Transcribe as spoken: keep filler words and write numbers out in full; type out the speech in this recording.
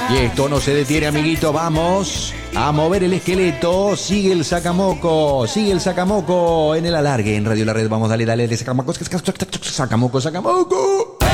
Y esto no se detiene, amiguito. Vamos a mover el esqueleto. Sigue el sacamoco. Sigue el sacamoco en el alargue. En Radio La Red. Vamos, dale, dale, de sacamoco. Sacamoco, sacamoco.